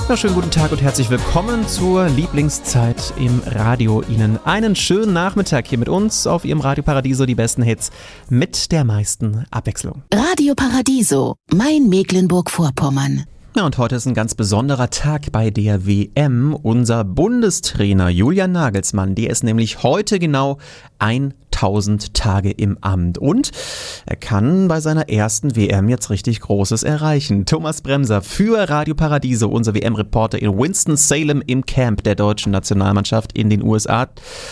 Ja, schönen guten Tag und herzlich willkommen zur Lieblingszeit im Radio. Ihnen einen schönen Nachmittag hier mit uns auf Ihrem Radio Paradiso, die besten Hits mit der meisten Abwechslung. Radio Paradiso, mein Mecklenburg-Vorpommern. Ja, und heute ist ein ganz besonderer Tag bei der WM. Unser Bundestrainer Julian Nagelsmann, der ist nämlich heute genau 1000 Tage im Amt. Und er kann bei seiner ersten WM jetzt richtig Großes erreichen. Thomas Bremser für Radio Paradiso, unser WM-Reporter in Winston-Salem im Camp der deutschen Nationalmannschaft in den USA.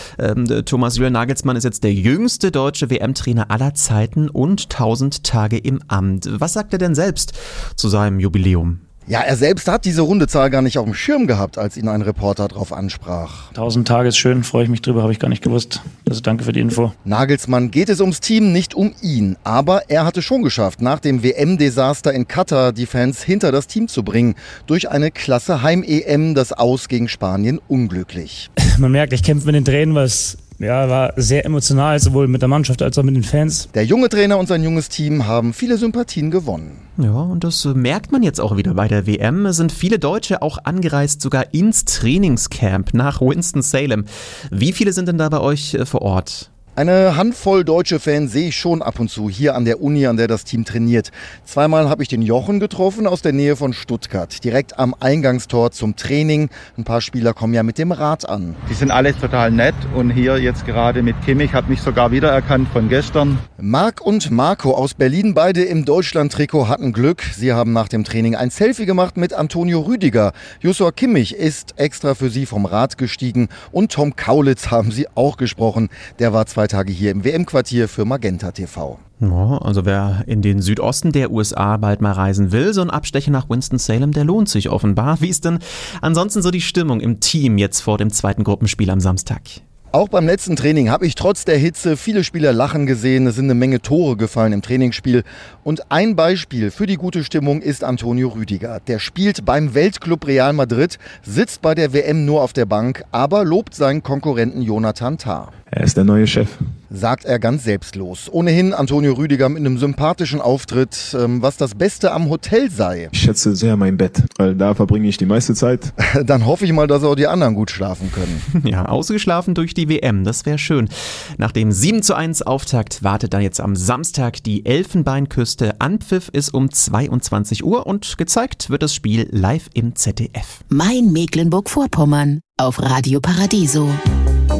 Thomas, Julian Nagelsmann ist jetzt der jüngste deutsche WM-Trainer aller Zeiten und 1000 Tage im Amt. Was sagt er denn selbst zu seinem Jubiläum? Ja, er selbst hat diese runde Zahl gar nicht auf dem Schirm gehabt, als ihn ein Reporter drauf ansprach. 1000 Tage ist schön, freue ich mich drüber, habe ich gar nicht gewusst. Also danke für die Info. Nagelsmann geht es ums Team, nicht um ihn. Aber er hatte schon geschafft, nach dem WM-Desaster in Katar die Fans hinter das Team zu bringen. Durch eine klasse Heim-EM, das Aus gegen Spanien unglücklich. Man merkt, ich kämpfe mit den Tränen, weil es war sehr emotional, sowohl mit der Mannschaft als auch mit den Fans. Der junge Trainer und sein junges Team haben viele Sympathien gewonnen. Ja, und das merkt man jetzt auch wieder bei der WM. Es sind viele Deutsche auch angereist, sogar ins Trainingscamp nach Winston-Salem. Wie viele sind denn da bei euch vor Ort? Eine Handvoll deutsche Fans sehe ich schon ab und zu hier an der Uni, an der das Team trainiert. Zweimal habe ich den Jochen getroffen aus der Nähe von Stuttgart, direkt am Eingangstor zum Training. Ein paar Spieler kommen ja mit dem Rad an. Die sind alle total nett und hier jetzt gerade mit Kimmich, hat mich sogar wiedererkannt von gestern. Marc und Marco aus Berlin, beide im Deutschland-Trikot, hatten Glück. Sie haben nach dem Training ein Selfie gemacht mit Antonio Rüdiger. Joshua Kimmich ist extra für sie vom Rad gestiegen und Tom Kaulitz haben sie auch gesprochen. Der war 2 Tage hier im WM-Quartier für Magenta TV. Ja, also wer in den Südosten der USA bald mal reisen will, so ein Abstecher nach Winston-Salem, der lohnt sich offenbar. Wie ist denn ansonsten so die Stimmung im Team jetzt vor dem zweiten Gruppenspiel am Samstag? Auch beim letzten Training habe ich trotz der Hitze viele Spieler lachen gesehen. Es sind eine Menge Tore gefallen im Trainingsspiel. Und ein Beispiel für die gute Stimmung ist Antonio Rüdiger. Der spielt beim Weltclub Real Madrid, sitzt bei der WM nur auf der Bank, aber lobt seinen Konkurrenten Jonathan Tah. Er ist der neue Chef, sagt er ganz selbstlos. Ohnehin Antonio Rüdiger mit einem sympathischen Auftritt, was das Beste am Hotel sei. Ich schätze sehr mein Bett, weil da verbringe ich die meiste Zeit. Dann hoffe ich mal, dass auch die anderen gut schlafen können. Ja, ausgeschlafen durch die WM, das wäre schön. Nach dem 7:1 Auftakt wartet dann jetzt am Samstag die Elfenbeinküste. Anpfiff ist um 22 Uhr und gezeigt wird das Spiel live im ZDF. Mein Mecklenburg-Vorpommern auf Radio Paradiso.